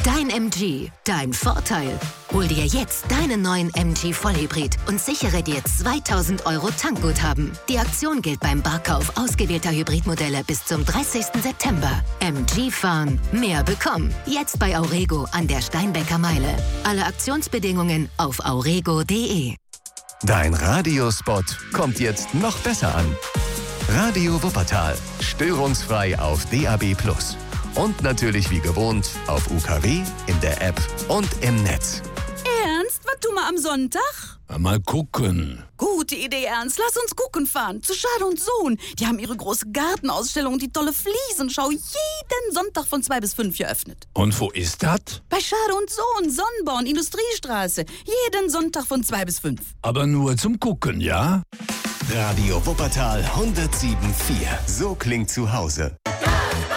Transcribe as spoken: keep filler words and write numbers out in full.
Dein M G, dein Vorteil. Hol dir jetzt deinen neuen M G Vollhybrid und sichere dir zweitausend Euro Tankguthaben. Die Aktion gilt beim Barkauf ausgewählter Hybridmodelle bis zum dreißigsten September. M G fahren, mehr bekommen. Jetzt bei Aurego an der Steinbecker Meile. Alle Aktionsbedingungen auf aurego punkt de. Dein Radiospot kommt jetzt noch besser an. Radio Wuppertal. Störungsfrei auf D A B plus. Und natürlich wie gewohnt auf U K W, in der App und im Netz. Ernst? Was tun wir am Sonntag? Mal gucken. Gute Idee, Ernst. Lass uns gucken fahren. Zu Schade und Sohn. Die haben ihre große Gartenausstellung und die tolle Fliesenschau jeden Sonntag von zwei bis fünf geöffnet. Und wo ist das? Bei Schade und Sohn, Sonnenbau und Industriestraße. Jeden Sonntag von zwei bis fünf. Aber nur zum Gucken, ja? Radio Wuppertal hundertsieben Komma vier. So klingt zu Hause.